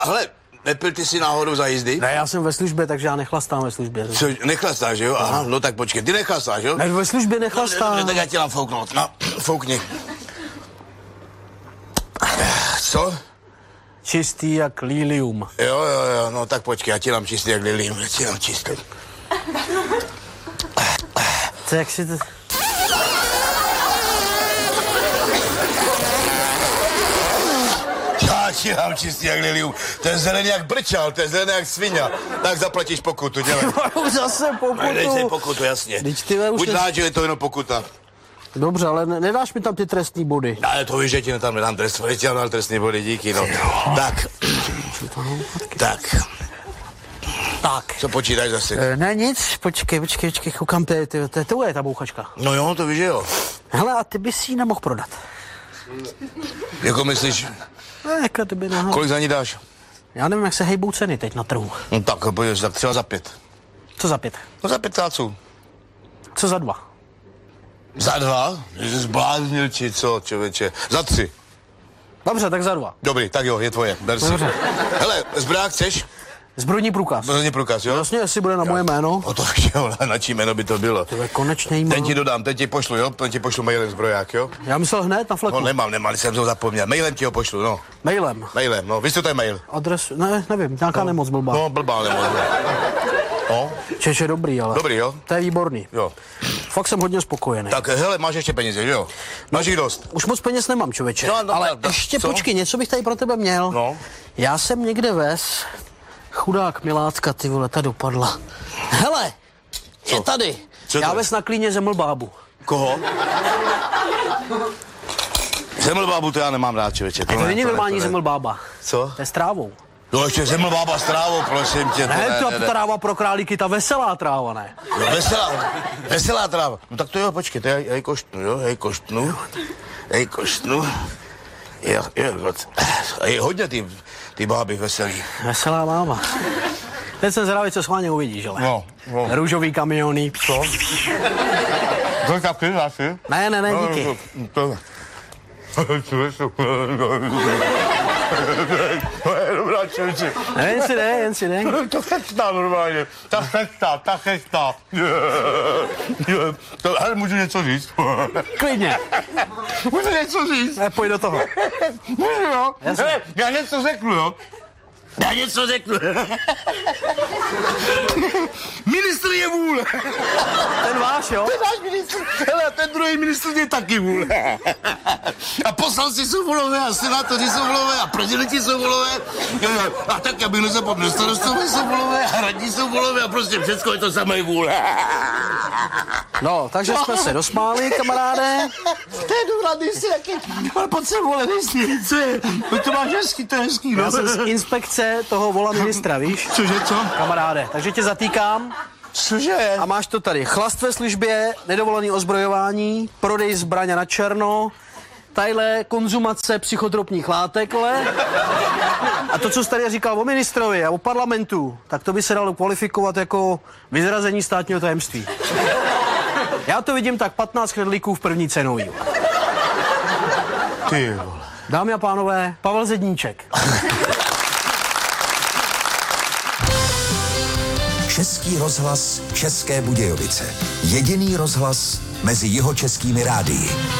hele, nepil ty si náhodou za jízdy? Ne, já jsem ve službě, takže já nechlastám ve službě. Co, nechlastáš, jo? Aha, no tak počkej, ty nechlastáš, jo? Ne, ve službě nechlastám. No, tak já tě dám fouknout, no, foukni. Co? Čistý jak lilium. Jo, no tak počkej, já ti dám čistý jak lilium, já ti dám čistý. Co, jak si to... Já ti dám čistý jak lilium, to je zelený jak brčal, to je zelený jak svině. Tak zaplatíš pokutu, dělej. Zase pokutu. Dej si pokutu, jasně. Buď rád, že je to jenom pokuta. Dobře, ale nedáš mi tam ty trestní body. Ale to víš, že ti tam nedám trest, že ti dám trestní body, díky, no. Tak. Tak. Co počítáš zase? Ne, nic, počkej, koukám, to je ta bouchačka. No jo, to víš, že jo. Hele, a ty bys si ji nemohl prodat. Jako myslíš, Jako ty by nahoru. kolik za ní dáš? Já nevím, jak se hejbou ceny teď na trhu. No tak, pojď, tak třeba za 5. Co za 5? No za 5 táců. Co za 2? Za 2? Jsi zbláznil, či co, člověče? Za 3. Dobře, tak za 2. Dobrý, tak jo, je tvoje, ber si. Dobře. Hele, zbrák chceš? Zbrojní průkaz. Zbrojní průkaz, jo? Vlastně, jestli bude na moje jméno. O to jo, na čí jméno by to bylo. To je konečně jméno. Ten ti dodám, ten ti pošlu, jo? Ten ti pošlu mailem zbroják, jo? Já myslel hned na fleku. No nemám, jsem to zapomněl. Mailem ti ho pošlu, no. Mailem. Mailem, no. Víš, co to je mail? Adres, ne, nevím, nějaká nemoc blbá. No, blbá nemoc. No. Češ je dobrý, ale. Dobrý, jo? To je výborný. Jo. Fakt jsem hodně spokojený. Tak hele, máš ještě peníze, jo? Máš jich dost. Už moc peněz nemám, člověče. No, ale no, ještě co? počkej, něco bych tady pro tebe měl. No. Já jsem někde vez, chudák milácka, ty vole, ta dopadla. Hele, Co? je tady. Co Já to je? vez na klíně zemlbábu. Koho? Zemlbábu to já nemám rád, člověče. To není normální zemlbába. Co? To je s trávou. No ještě zemlbába s trávou, prosím tě. Ne, ta tráva pro králíky, ta veselá tráva, ne. No, veselá tráva. No tak to jo, počkej, to já ji koštnu, jo, já ji koštnu. Je hodně ty báby veselý. Veselá máma. Teď jsem zvědavý, co schválně uvidíš, ale. No. Růžový kamiony. Co? To je taky asi? Ne, díky. To je dobrá, člověče. Jen si ne. To chestá normálně. Ta chestá. Hele, můžu něco říct? Klidně. Můžu něco říct? Pojď do toho. Můžu, jo? Jasně. Hele, já něco řeknu, jo? Ministr je vůle. Ten váš, jo? Ten náš ministr. Hele, ten druhý ministr je taky vůle. A poslanci jsou volové, a senátoři jsou volové, a prezidenti jsou volové. A tak, abych nezapomněl, starostové jsou volové, a radní jsou volové, a prostě všechno je to samé vůle. No, takže jsme se dosmáli, kamaráde. To je dobrá, nejsi taky. Ale pojď se, vole, nejsi, co je? To máš hezký, to je hezký, no. Já jsem z inspekce toho vola ministra, víš? Cože, co? Kamaráde, takže tě zatýkám. Cože? A máš to tady. Chlast ve službě, nedovolený ozbrojování, prodej zbraně na černo, tadyhle konzumace psychotropních látek, ale. A to, co jsi tady říkal o ministrovi a o parlamentu, tak to by se dalo kvalifikovat jako vyzrazení státního tajemství. Já to vidím tak 15 chrlíků v první cenový. Ty vole. Dámy a pánové, Pavel Zedníček. Český rozhlas České Budějovice. Jediný rozhlas mezi jihočeskými rádii.